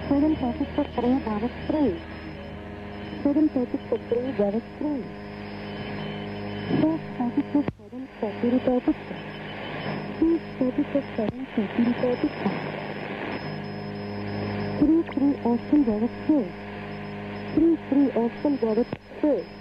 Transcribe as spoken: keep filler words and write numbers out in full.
seven thirty-six three debit three. seven thirty-six three debit three. six thirty-six seven thirty debit six. six thirty-six seven thirty debit six. three three option debit six. three three option debit six.